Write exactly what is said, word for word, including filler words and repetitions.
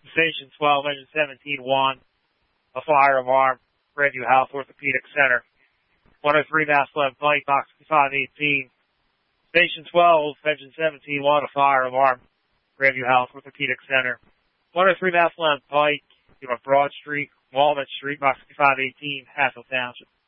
Station twelve, Engine seventeen one, a fire alarm, Grandview House Orthopedic Center. one oh three Mass eleven Pike, Box five eighteen. Station twelve, Engine seventeen one, a fire alarm, Grandview House Orthopedic Center. one oh three Mass eleven Pike, you know, Broad Street, Walnut Street, Box five eighteen, Hatfield Township.